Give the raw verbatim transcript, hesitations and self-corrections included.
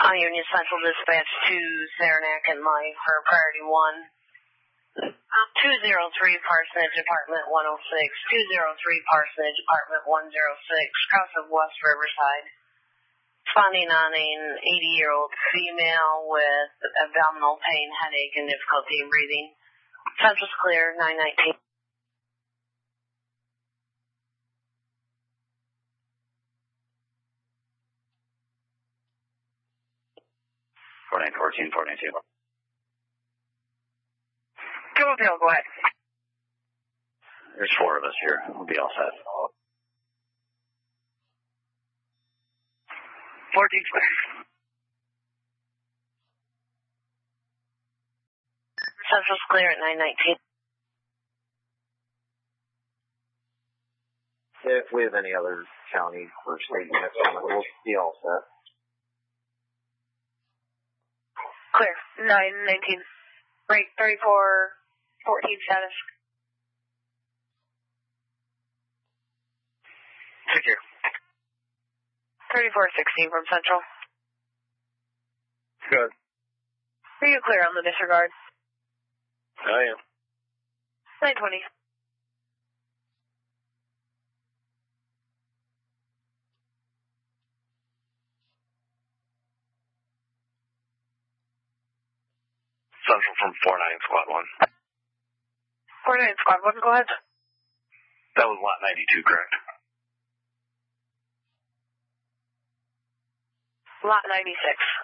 Uh, Union Central Dispatch to Saranac and Life for priority one. two oh three Parsonage Apartment one oh six, two oh three Parsonage Apartment one oh six, cross of West Riverside. Responding on an eighty-year-old female with abdominal pain, headache, and difficulty in breathing. Central's clear, nine nineteen. four nine fourteen, four nine two. Come on, Bill, go ahead. There's four of us here. We'll be all set. fourteen clear. Central's clear at nine nineteen. If we have any other county or state units on it, we'll be all set. Clear, nine nineteen. Break thirty-four fourteen status. Secure. thirty-four sixteen from Central. Good. Are you clear on the disregard? I am. nine twenty. Central from four nine Squad one. four nine Squad one, go ahead. That was lot ninety-two, correct? Lot ninety-six.